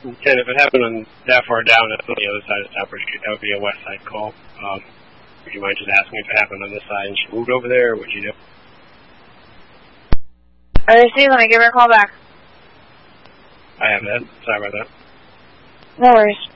Ken, if it happened on that far down, that's on the other side of Stopper Street. That would be a west side call. Would you mind just asking if it happened on this side and she moved over there, or would you do? I received. Let me give her a call back. I have that. Sorry about that. No worries.